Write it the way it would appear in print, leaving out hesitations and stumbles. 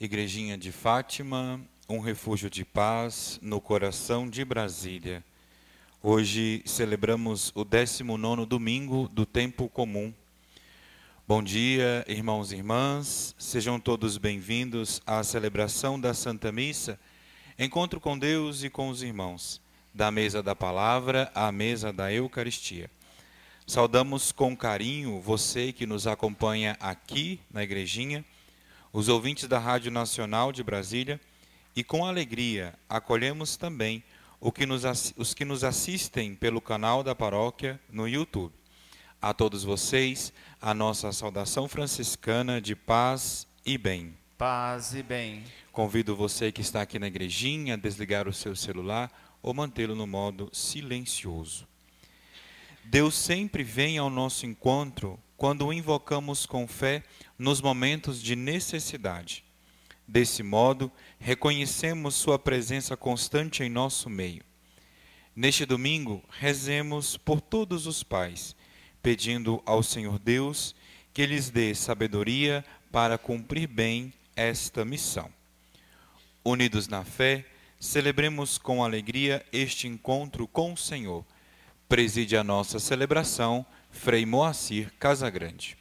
Igrejinha de Fátima, um refúgio de paz no coração de Brasília. Hoje celebramos o 19º domingo do tempo comum. Bom dia, irmãos e irmãs, sejam todos bem-vindos à celebração da Santa Missa, encontro com Deus e com os irmãos, da mesa da palavra à mesa da Eucaristia. Saudamos com carinho você que nos acompanha aqui na Igrejinha, os ouvintes da Rádio Nacional de Brasília, e com alegria acolhemos também os que nos assistem pelo canal da paróquia no YouTube. A todos vocês, a nossa saudação franciscana de paz e bem. Paz e bem. Convido você que está aqui na Igrejinha a desligar o seu celular ou mantê-lo no modo silencioso. Deus sempre vem ao nosso encontro quando o invocamos com fé nos momentos de necessidade. Desse modo, reconhecemos sua presença constante em nosso meio. Neste domingo, rezemos por todos os pais, pedindo ao Senhor Deus que lhes dê sabedoria para cumprir bem esta missão. Unidos na fé, celebremos com alegria este encontro com o Senhor. Preside a nossa celebração, Frei Moacir Casagrande.